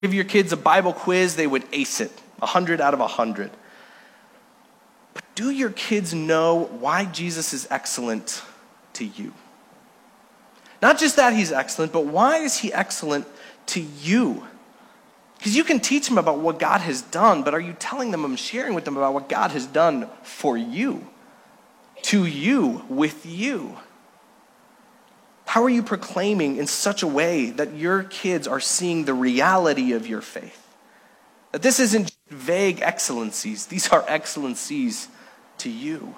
Give your kids a Bible quiz, they would ace it, 100 out of 100. But do your kids know why Jesus is excellent to you? Not just that he's excellent, but why is he excellent to you? Because you can teach them about what God has done, but are you telling them and sharing with them about what God has done for you, to you, with you? How are you proclaiming in such a way that your kids are seeing the reality of your faith? That this isn't just vague excellencies. These are excellencies to you.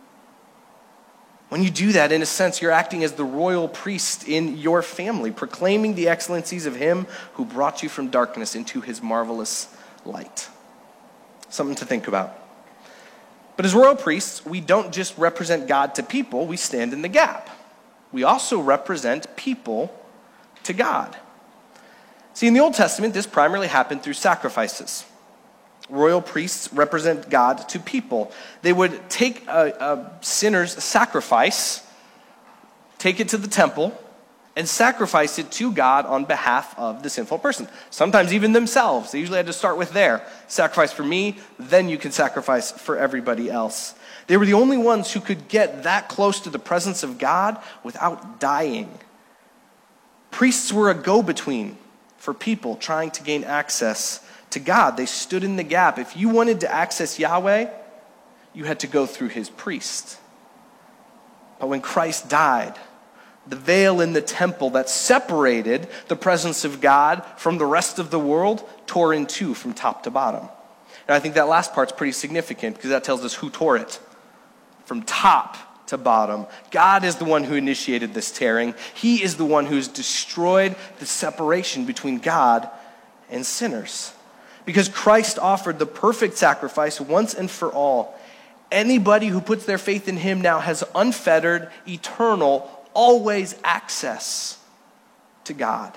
When you do that, in a sense, you're acting as the royal priest in your family, proclaiming the excellencies of him who brought you from darkness into his marvelous light. Something to think about. But as royal priests, we don't just represent God to people, we stand in the gap. We also represent people to God. See, in the Old Testament, this primarily happened through sacrifices. Royal priests represent God to people. They would take a sinner's sacrifice, take it to the temple, and sacrifice it to God on behalf of the sinful person. Sometimes even themselves. They usually had to start with their sacrifice for me, then you can sacrifice for everybody else. They were the only ones who could get that close to the presence of God without dying. Priests were a go-between for people trying to gain access to God. They stood in the gap. If you wanted to access Yahweh, you had to go through his priest. But when Christ died, the veil in the temple that separated the presence of God from the rest of the world tore in two from top to bottom. And I think that last part's pretty significant because that tells us who tore it. From top to bottom. God is the one who initiated this tearing. He is the one who's destroyed the separation between God and sinners. Because Christ offered the perfect sacrifice once and for all. Anybody who puts their faith in him now has unfettered, eternal, always access to God.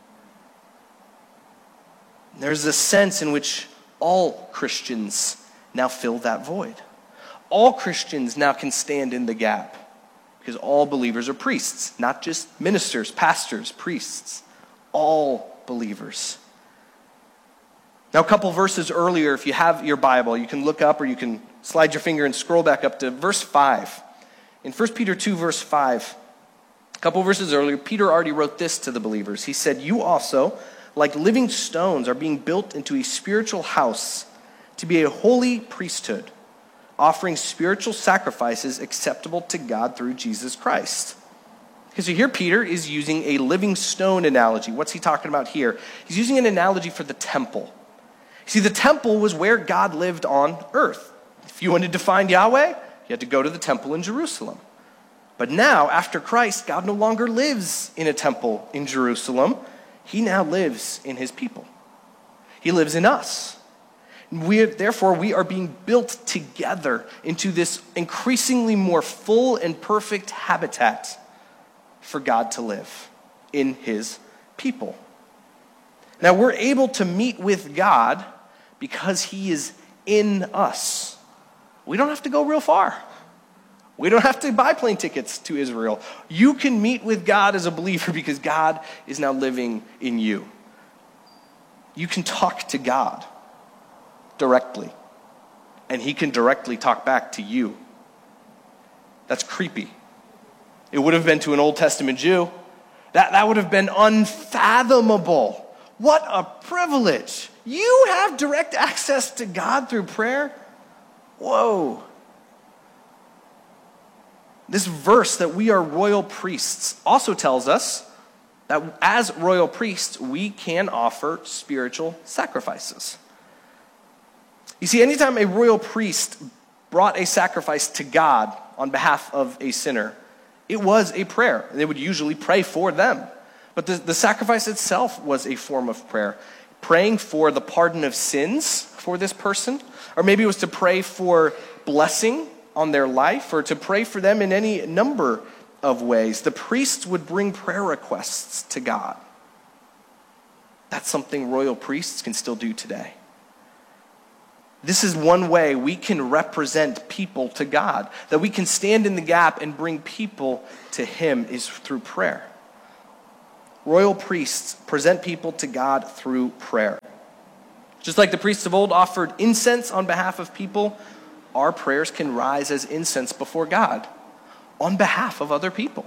There's a sense in which all Christians now fill that void. All Christians now can stand in the gap because all believers are priests, not just ministers, pastors, priests. All believers. Now, a couple verses earlier, if you have your Bible, you can look up or you can slide your finger and scroll back up to verse 5. In 1 Peter 2, verse 5, a couple verses earlier, Peter already wrote this to the believers. He said, "You also, like living stones, are being built into a spiritual house to be a holy priesthood, offering spiritual sacrifices acceptable to God through Jesus Christ." Because here Peter is using a living stone analogy. What's he talking about here? He's using an analogy for the temple. See, the temple was where God lived on earth. If you wanted to find Yahweh, you had to go to the temple in Jerusalem. But now, after Christ, God no longer lives in a temple in Jerusalem. He now lives in his people. He lives in us. Therefore, we are being built together into this increasingly more full and perfect habitat for God to live in his people. Now, we're able to meet with God because he is in us. We don't have to go real far. We don't have to buy plane tickets to Israel. You can meet with God as a believer because God is now living in you. You can talk to God directly, and he can directly talk back to you. That's creepy. It would have been to an Old Testament Jew. That would have been unfathomable. What a privilege. You have direct access to God through prayer? Whoa. This verse that we are royal priests also tells us that as royal priests, we can offer spiritual sacrifices. You see, anytime a royal priest brought a sacrifice to God on behalf of a sinner, it was a prayer. They would usually pray for them. But the sacrifice itself was a form of prayer. Praying for the pardon of sins for this person, or maybe it was to pray for blessing on their life, or to pray for them in any number of ways. The priests would bring prayer requests to God. That's something royal priests can still do today. This is one way we can represent people to God, that we can stand in the gap and bring people to him, is through prayer. royal priests present people to God through prayer. Just like the priests of old offered incense on behalf of people, our prayers can rise as incense before God on behalf of other people.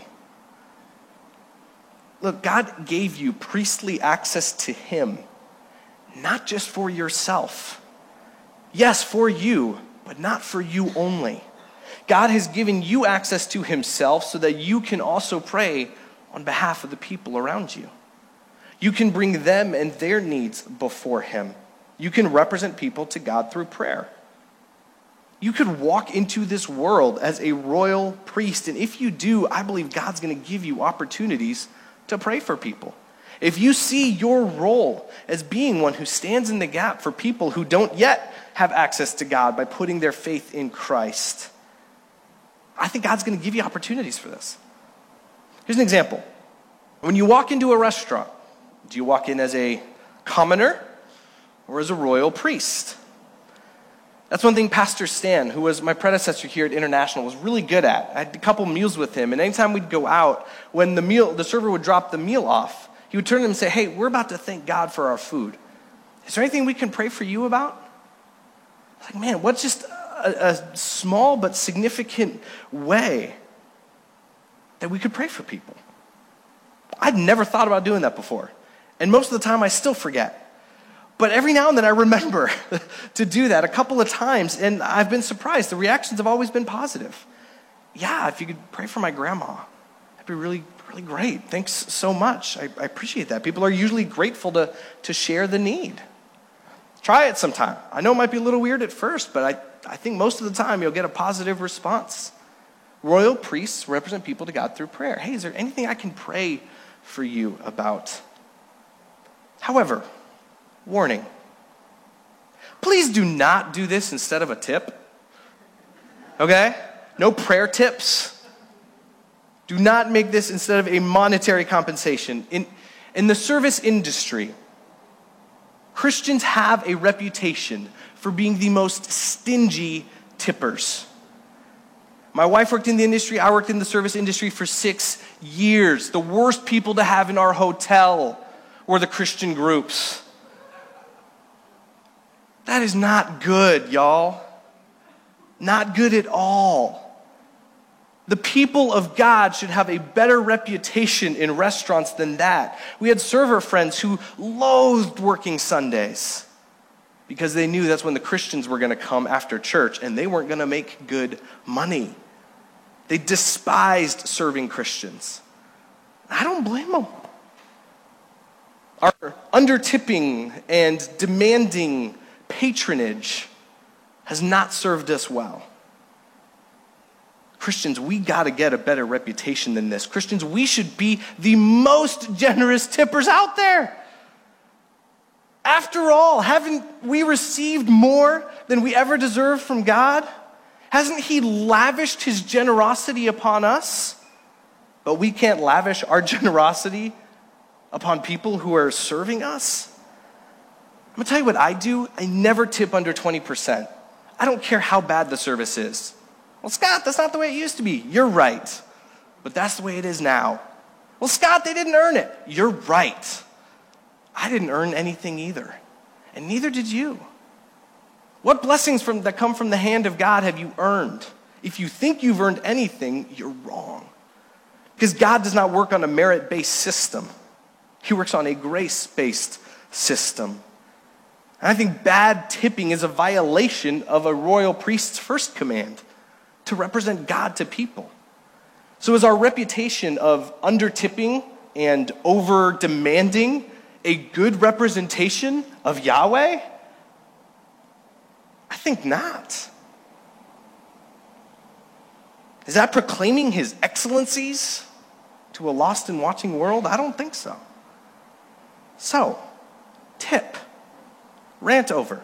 Look, God gave you priestly access to him, not just for yourself. Yes, for you, but not for you only. God has given you access to himself so that you can also pray on behalf of the people around you. You can bring them and their needs before him. You can represent people to God through prayer. You could walk into this world as a royal priest, and if you do, I believe God's going to give you opportunities to pray for people. If you see your role as being one who stands in the gap for people who don't yet have access to God by putting their faith in Christ, I think God's going to give you opportunities for this. Here's an example. When you walk into a restaurant, do you walk in as a commoner or as a royal priest? That's one thing Pastor Stan, who was my predecessor here at International, was really good at. I had a couple meals with him, and anytime we'd go out, when the server would drop the meal off, he would turn to him and say, "Hey, we're about to thank God for our food. Is there anything we can pray for you about?" I was like, man, what's just a small but significant way that we could pray for people? I'd never thought about doing that before. And most of the time I still forget. But every now and then I remember to do that a couple of times, and I've been surprised. The reactions have always been positive. Yeah, if you could pray for my grandma, that'd be really, really great. Thanks so much. I appreciate that. People are usually grateful to share the need. Try it sometime. I know it might be a little weird at first, but I think most of the time you'll get a positive response. Royal priests represent people to God through prayer. Hey, is there anything I can pray for you about? However, warning. Please do not do this instead of a tip. Okay? No prayer tips. Do not make this instead of a monetary compensation. In the service industry, Christians have a reputation for being the most stingy tippers. My wife worked in the industry. I worked in the service industry for 6 years. The worst people to have in our hotel were the Christian groups. That is not good, y'all. Not good at all. The people of God should have a better reputation in restaurants than that. We had server friends who loathed working Sundays because they knew that's when the Christians were going to come after church and they weren't going to make good money. They despised serving Christians. I don't blame them. Our under-tipping and demanding patronage has not served us well. Christians, we got to get a better reputation than this. Christians, we should be the most generous tippers out there. After all, haven't we received more than we ever deserved from God? Hasn't he lavished his generosity upon us? But we can't lavish our generosity upon people who are serving us? I'm going to tell you what I do. I never tip under 20%. I don't care how bad the service is. Well, Scott, that's not the way it used to be. You're right. But that's the way it is now. Well, Scott, they didn't earn it. You're right. I didn't earn anything either. And neither did you. What blessings that come from the hand of God have you earned? If you think you've earned anything, you're wrong. Because God does not work on a merit-based system. He works on a grace-based system. And I think bad tipping is a violation of a royal priest's first command, to represent God to people. So is our reputation of under-tipping and over-demanding a good representation of Yahweh? I think not. Is that proclaiming his excellencies to a lost and watching world? I don't think so. So, tip. Rant over.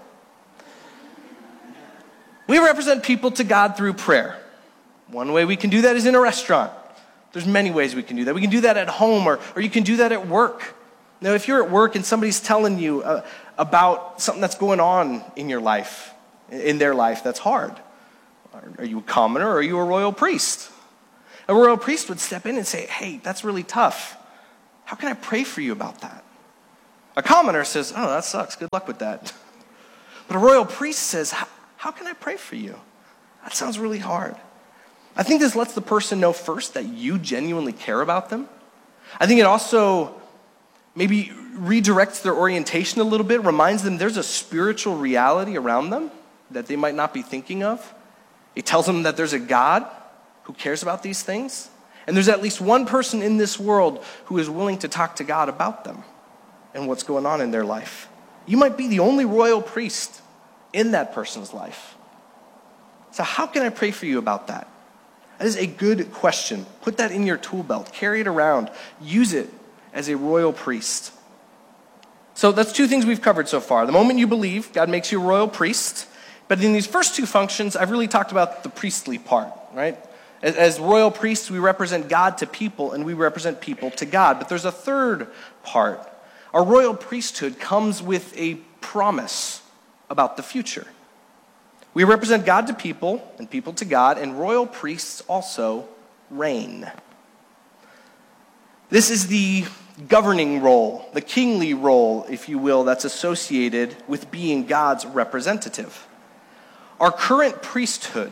We represent people to God through prayer. One way we can do that is in a restaurant. There's many ways we can do that. We can do that at home, or you can do that at work. Now, if you're at work and somebody's telling you about something that's going on in your life, in their life, that's hard. Are you a commoner or are you a royal priest? A royal priest would step in and say, hey, that's really tough. how can I pray for you about that? A commoner says, oh, that sucks. Good luck with that. But a royal priest says, how can I pray for you? That sounds really hard. I think this lets the person know first that you genuinely care about them. I think it also maybe redirects their orientation a little bit, reminds them there's a spiritual reality around them that they might not be thinking of. It tells them that there's a God who cares about these things, and there's at least one person in this world who is willing to talk to God about them and what's going on in their life. You might be the only royal priest in that person's life. So how can I pray for you about that? That is a good question. Put that in your tool belt. Carry it around. Use it as a royal priest. So that's two things we've covered so far. The moment you believe, God makes you a royal priest. But in these first two functions, I've really talked about the priestly part, right? As royal priests, we represent God to people, and we represent people to God. But there's a third part. Our royal priesthood comes with a promise about the future. We represent God to people and people to God, and royal priests also reign. This is the governing role, the kingly role, if you will, that's associated with being God's representative. Our current priesthood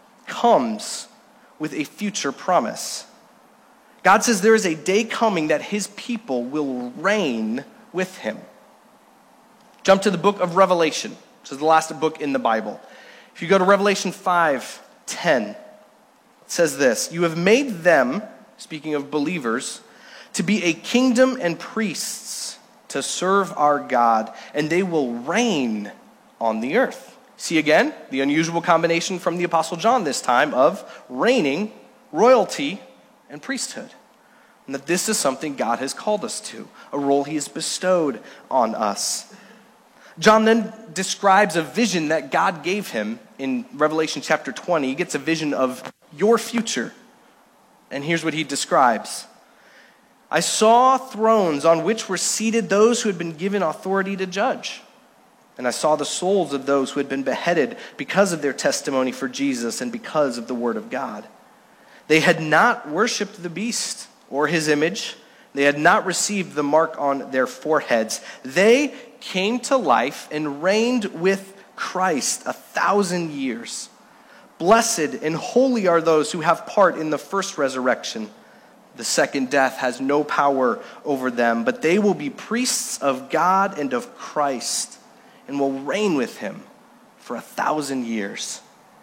comes with a future promise. God says there is a day coming that his people will reign with him. Jump to the book of Revelation. This is the last book in the Bible. If you go to Revelation 5:10, it says this, "You have made them," speaking of believers, "to be a kingdom and priests to serve our God, and they will reign on the earth." See again, the unusual combination from the Apostle John this time of reigning, royalty, and priesthood. And that this is something God has called us to, a role he has bestowed on us. John then describes a vision that God gave him in Revelation chapter 20. He gets a vision of your future. And here's what he describes. "I saw thrones on which were seated those who had been given authority to judge. And I saw the souls of those who had been beheaded because of their testimony for Jesus and because of the word of God. They had not worshipped the beast or his image. They had not received the mark on their foreheads. They came to life and reigned with Christ 1,000 years. Blessed and holy are those who have part in the first resurrection. The second death has no power over them, but they will be priests of God and of Christ and will reign with him for 1,000 years.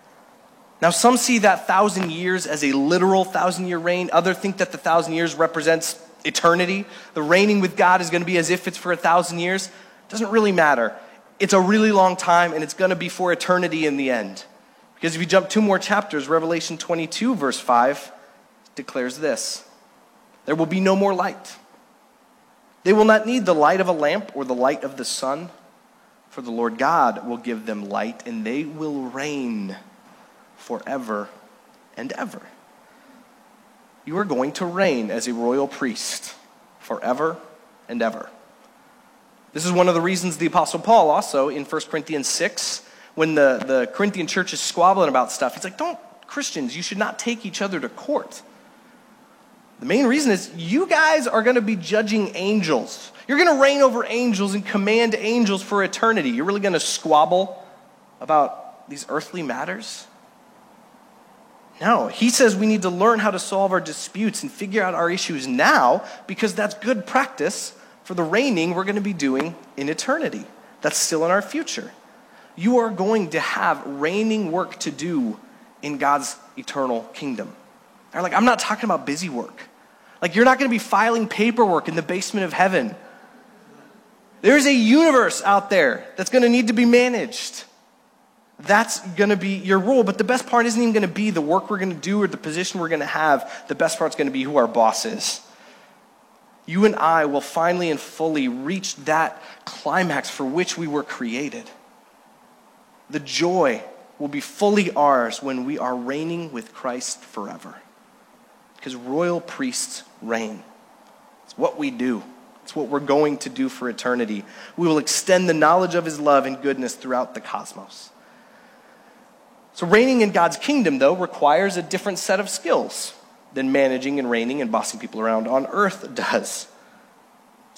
Now, some see that 1,000 years as a literal 1,000-year reign. Others think that the 1,000 years represents eternity. The reigning with God is going to be as if it's for 1,000 years. It doesn't really matter. It's a really long time, and it's going to be for eternity in the end. Because if you jump 2 more chapters, Revelation 22, verse 5, declares this. There will be no more light. They will not need the light of a lamp or the light of the sun, for the Lord God will give them light, and they will reign forever and ever. You are going to reign as a royal priest forever and ever. This is one of the reasons the Apostle Paul also in 1 Corinthians 6, when the Corinthian church is squabbling about stuff, he's like, Christians, you should not take each other to court. The main reason is you guys are going to be judging angels. You're going to reign over angels and command angels for eternity. You're really going to squabble about these earthly matters? No, he says we need to learn how to solve our disputes and figure out our issues now because that's good practice for the reigning we're going to be doing in eternity. That's still in our future. You are going to have reigning work to do in God's eternal kingdom. They're like, I'm not talking about busy work. Like, you're not going to be filing paperwork in the basement of heaven. There's a universe out there that's going to need to be managed. That's going to be your role. But the best part isn't even going to be the work we're going to do or the position we're going to have. The best part's going to be who our boss is. You and I will finally and fully reach that climax for which we were created. The joy will be fully ours when we are reigning with Christ forever. Because royal priests reign. It's what we do. It's what we're going to do for eternity. We will extend the knowledge of his love and goodness throughout the cosmos. So reigning in God's kingdom, though, requires a different set of skills than managing and reigning and bossing people around on earth does.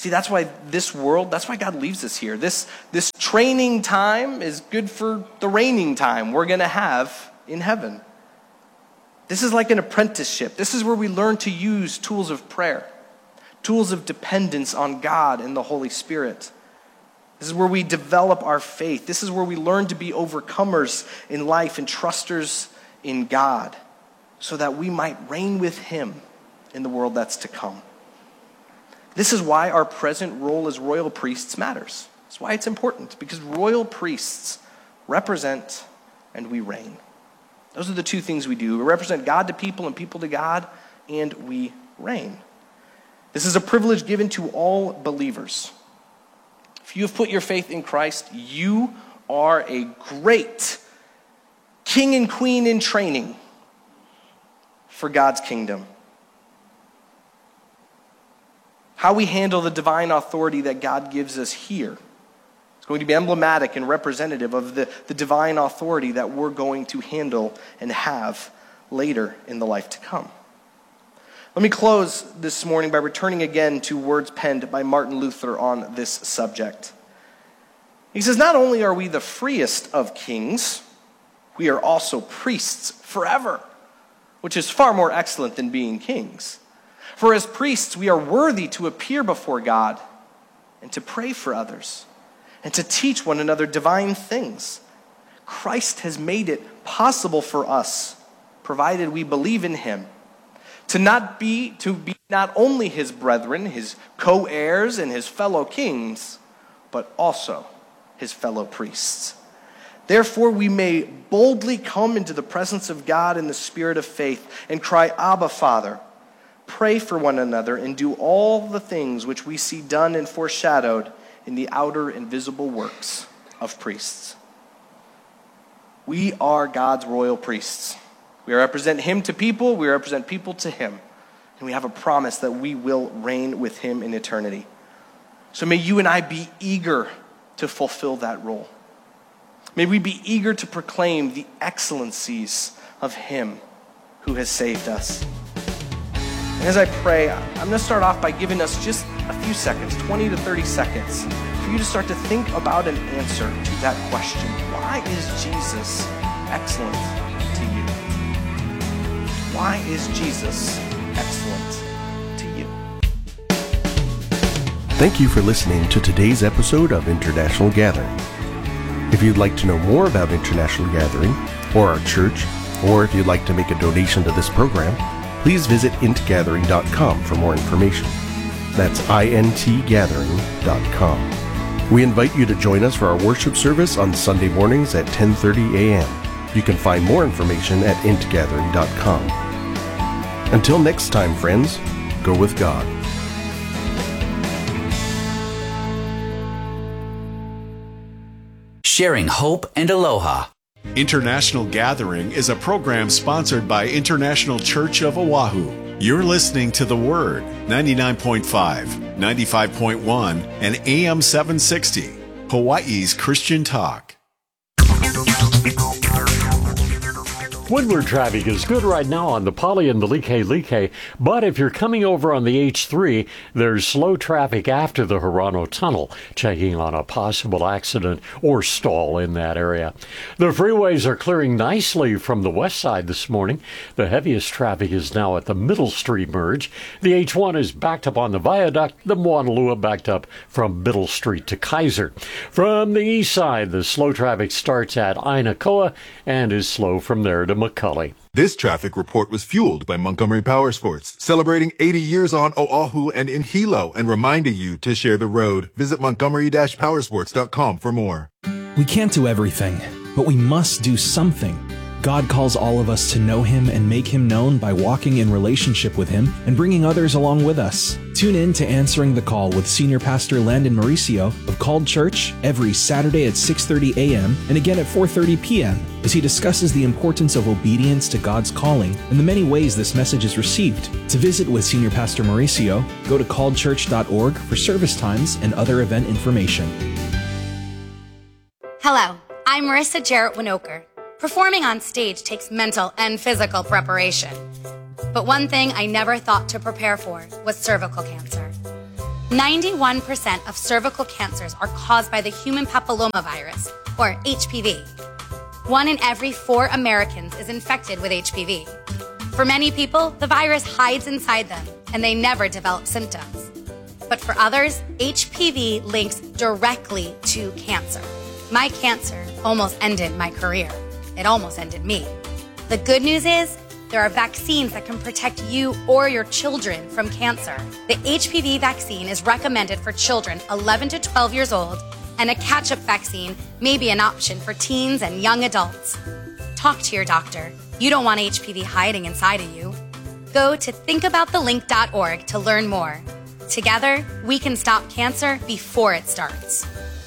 See, that's why that's why God leaves us here. This training time is good for the reigning time we're going to have in heaven. This is like an apprenticeship. This is where we learn to use tools of prayer, tools of dependence on God and the Holy Spirit. This is where we develop our faith. This is where we learn to be overcomers in life and trusters in God, so that we might reign with him in the world that's to come. This is why our present role as royal priests matters. That's why it's important, because royal priests represent and we reign. Those are the two things we do. We represent God to people and people to God, and we reign. This is a privilege given to all believers. If you have put your faith in Christ, you are a great king and queen in training for God's kingdom. How we handle the divine authority that God gives us here is going to be emblematic and representative of the divine authority that we're going to handle and have later in the life to come. Let me close this morning by returning again to words penned by Martin Luther on this subject. He says, not only are we the freest of kings, we are also priests forever, which is far more excellent than being kings. For as priests, we are worthy to appear before God and to pray for others and to teach one another divine things. Christ has made it possible for us, provided we believe in him, to be not only his brethren, his co-heirs and his fellow kings, but also his fellow priests. Therefore, we may boldly come into the presence of God in the spirit of faith and cry, Abba, Father. Pray for one another and do all the things which we see done and foreshadowed in the outer and visible works of priests. We are God's royal priests. We represent him to people, we represent people to him, and we have a promise that we will reign with him in eternity. So may you and I be eager to fulfill that role. May we be eager to proclaim the excellencies of him who has saved us. And as I pray, I'm going to start off by giving us just a few seconds, 20 to 30 seconds, for you to start to think about an answer to that question. Why is Jesus excellent to you? Why is Jesus excellent to you? Thank you for listening to today's episode of International Gathering. If you'd like to know more about International Gathering or our church, or if you'd like to make a donation to this program, please visit intgathering.com for more information. That's intgathering.com. We invite you to join us for our worship service on Sunday mornings at 10:30 a.m. You can find more information at intgathering.com. Until next time, friends, go with God. Sharing hope and aloha. International Gathering is a program sponsored by International Church of Oahu. You're listening to The Word, 99.5, 95.1, and AM 760, Hawaii's Christian Talk. Windward traffic is good right now on the Pali and the Like, but if you're coming over on the H3, there's slow traffic after the Hirano Tunnel, checking on a possible accident or stall in that area. The freeways are clearing nicely from the west side this morning. The heaviest traffic is now at the Middle Street merge. The H1 is backed up on the viaduct, the Moanalua backed up from Middle Street to Kaiser. From the east side, the slow traffic starts at Ainakoa and is slow from there to McCully. This traffic report was fueled by Montgomery Power Sports, celebrating 80 years on Oahu and in Hilo and reminding you to share the road. Visit montgomery-powersports.com for more. We can't do everything, but we must do something. God calls all of us to know Him and make Him known by walking in relationship with Him and bringing others along with us. Tune in to Answering the Call with Senior Pastor Landon Mauricio of Called Church every Saturday at 6:30 a.m. and again at 4:30 p.m. as he discusses the importance of obedience to God's calling and the many ways this message is received. To visit with Senior Pastor Mauricio, go to calledchurch.org for service times and other event information. Hello, I'm Marissa Jarrett Winoker. Performing on stage takes mental and physical preparation. But one thing I never thought to prepare for was cervical cancer. 91% of cervical cancers are caused by the human papillomavirus, or HPV. 1 in every 4 Americans is infected with HPV. For many people, the virus hides inside them, and they never develop symptoms. But for others, HPV links directly to cancer. My cancer almost ended my career. It almost ended me. The good news is, there are vaccines that can protect you or your children from cancer. The HPV vaccine is recommended for children 11 to 12 years old, and a catch-up vaccine may be an option for teens and young adults. Talk to your doctor. You don't want HPV hiding inside of you. Go to thinkaboutthelink.org to learn more. Together, we can stop cancer before it starts.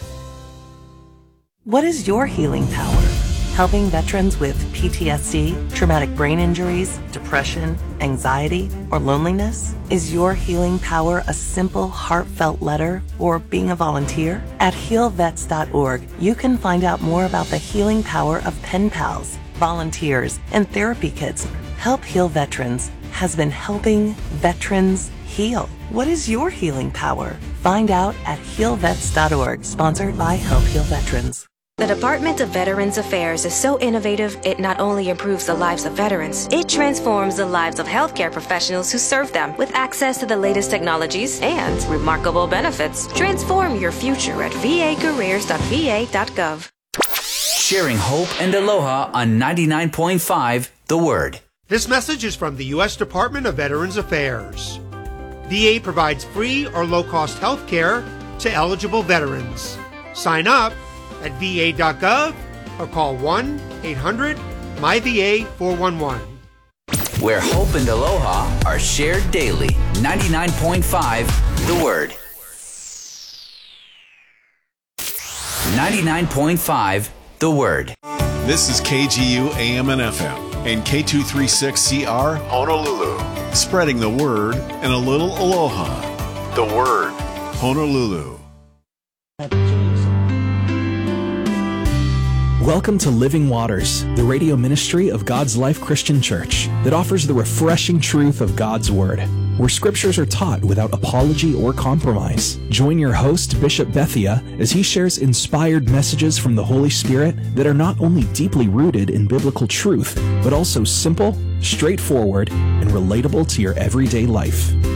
What is your healing power? Helping veterans with PTSD, traumatic brain injuries, depression, anxiety, or loneliness? Is your healing power a simple, heartfelt letter or being a volunteer? At healvets.org, you can find out more about the healing power of pen pals, volunteers, and therapy kits. Help Heal Veterans has been helping veterans heal. What is your healing power? Find out at healvets.org, sponsored by Help Heal Veterans. The Department of Veterans Affairs is so innovative, it not only improves the lives of veterans, it transforms the lives of healthcare professionals who serve them with access to the latest technologies and remarkable benefits. Transform your future at vacareers.va.gov. Sharing hope and aloha on 99.5 The Word. This message is from the U.S. Department of Veterans Affairs. VA provides free or low-cost health care to eligible veterans. Sign up at va.gov or call 1-800-MyVA411. Where hope and aloha are shared daily. 99.5 The Word. 99.5 The Word. This is KGU AM and FM and K236CR Honolulu. Spreading the word and a little aloha. The Word. Honolulu. Welcome to Living Waters, the radio ministry of God's Life Christian Church that offers the refreshing truth of God's Word, where scriptures are taught without apology or compromise. Join your host, Bishop Bethia, as he shares inspired messages from the Holy Spirit that are not only deeply rooted in biblical truth, but also simple, straightforward, and relatable to your everyday life.